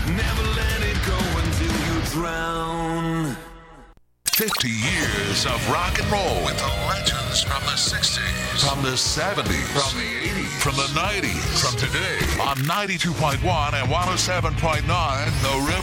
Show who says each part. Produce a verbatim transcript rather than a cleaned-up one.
Speaker 1: Never let it go until you drown.
Speaker 2: fifty years of rock and roll with the legends from the sixties, from the seventies, from the eighties, from the nineties, from today on ninety-two point one and one oh seven point nine The River.